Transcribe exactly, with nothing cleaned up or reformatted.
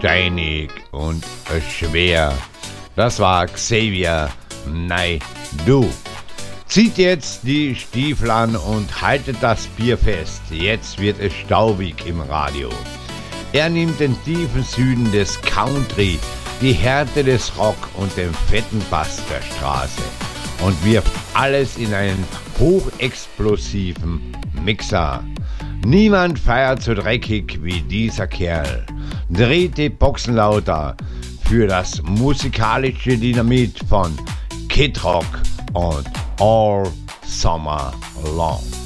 steinig und schwer. Das war Xavier Naidoo. Zieht jetzt die Stiefel an und haltet das Bier fest. Jetzt wird es staubig im Radio. Er nimmt den tiefen Süden des Country, die Härte des Rock und den fetten Bass der Straße und wirft alles in einen hochexplosiven Mixer. Niemand feiert so dreckig wie dieser Kerl. Dreht die Boxen lauter für das musikalische Dynamit von Kid Rock und All Summer Long.